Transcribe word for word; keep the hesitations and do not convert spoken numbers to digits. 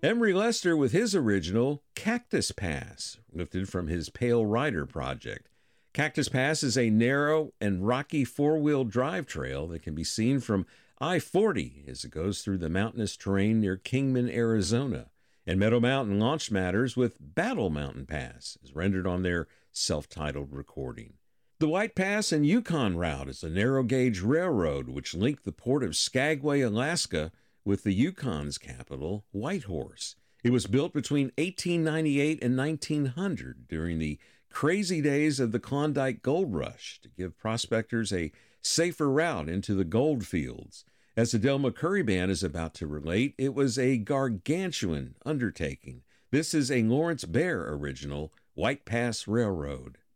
Emery Lester with his original Cactus Pass, lifted from his Pale Rider project. Cactus Pass is a narrow and rocky four-wheel drive trail that can be seen from I forty as it goes through the mountainous terrain near Kingman, Arizona. And Meadow Mountain launched matters with Battle Mountain Pass, as rendered on their self-titled recording. The White Pass and Yukon Route is a narrow-gauge railroad which linked the port of Skagway, Alaska, with the Yukon's capital, Whitehorse. It was built between eighteen ninety-eight and nineteen hundred during the crazy days of the Klondike Gold Rush to give prospectors a safer route into the gold fields. As the Del McCoury Band is about to relate, it was a gargantuan undertaking. This is a Lawrence Bear original, White Pass Railroad.